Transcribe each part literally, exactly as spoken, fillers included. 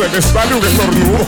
se me sale un estornudo.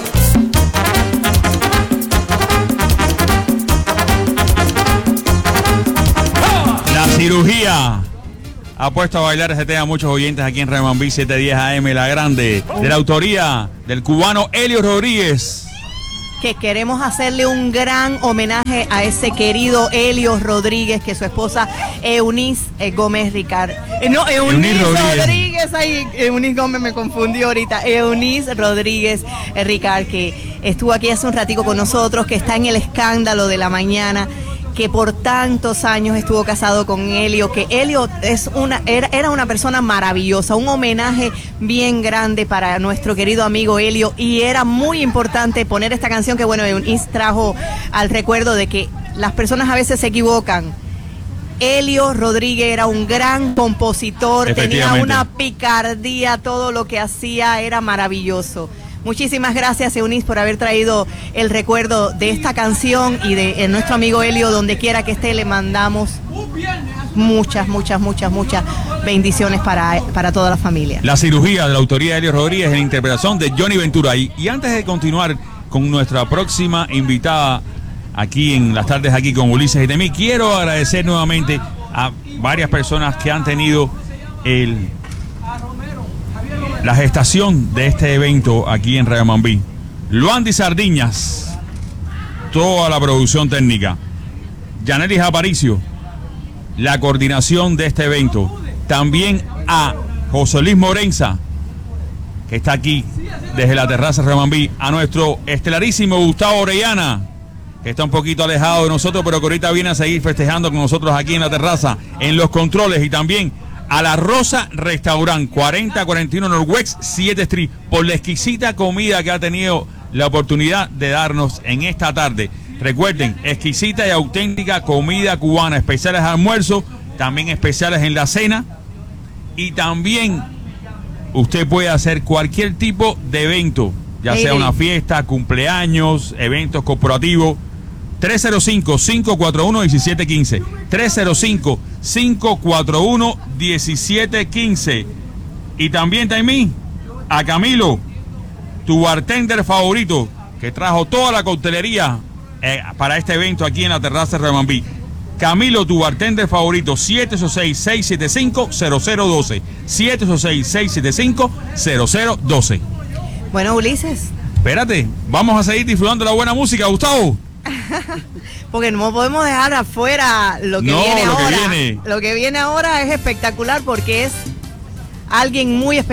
La cirugía ha puesto a bailar ese tema a muchos oyentes aquí en Remambí siete diez A M, La Grande, de la autoría del cubano Elio Rodríguez. Que queremos hacerle un gran homenaje a ese querido Elio Rodríguez, que su esposa Eunice eh, Gómez Ricard. Eh, no, Eunice, Eunice Rodríguez. Rodríguez, ahí, Eunice Gómez me confundió ahorita. Eunice Rodríguez eh, Ricard, que estuvo aquí hace un ratico con nosotros, que está en el escándalo de la mañana, que por tantos años estuvo casado con Elio, que Elio es una, era, era una persona maravillosa, un homenaje bien grande para nuestro querido amigo Elio, y era muy importante poner esta canción que, bueno, Eunice trajo al recuerdo de que las personas a veces se equivocan. Elio Rodríguez era un gran compositor, tenía una picardía, todo lo que hacía era maravilloso. Muchísimas gracias, Eunice, por haber traído el recuerdo de esta canción y de, de nuestro amigo Elio, donde quiera que esté, le mandamos muchas, muchas, muchas, muchas bendiciones para, para toda la familia. La cirugía de la autoría de Elio Rodríguez en interpretación de Johnny Ventura. Y, y antes de continuar con nuestra próxima invitada aquí en las tardes, aquí con Ulises y Temí, quiero agradecer nuevamente a varias personas que han tenido el... la gestación de este evento aquí en Remambí. Luandi Sardiñas, toda la producción técnica. Yanelis Aparicio, la coordinación de este evento. También a José Luis Morenza, que está aquí desde la terraza Remambí. A nuestro estelarísimo Gustavo Orellana, que está un poquito alejado de nosotros, pero que ahorita viene a seguir festejando con nosotros aquí en la terraza, en los controles. Y también a La Rosa Restaurant, cuarenta cuarenta y uno Northwest siete Street, por la exquisita comida que ha tenido la oportunidad de darnos en esta tarde. Recuerden, exquisita y auténtica comida cubana, especiales de almuerzo, también especiales en la cena, y también usted puede hacer cualquier tipo de evento, ya sea una fiesta, cumpleaños, eventos corporativos. tres cero cinco, cinco cuatro uno, uno siete uno cinco, tres cero cinco, cinco cuatro uno, uno siete uno cinco. Y también también a Camilo, tu bartender favorito, que trajo toda la coctelería eh, para este evento aquí en la terraza de Remambí. Camilo, tu bartender favorito, siete ocho seis, seis siete cinco, cero cero uno dos, siete ocho seis, seis siete cinco, cero cero uno dos. Bueno, Ulises, espérate, vamos a seguir disfrutando de la buena música, Gustavo. Porque no podemos dejar afuera lo que no, viene lo ahora. Que viene. Lo que viene ahora es espectacular porque es alguien muy especial.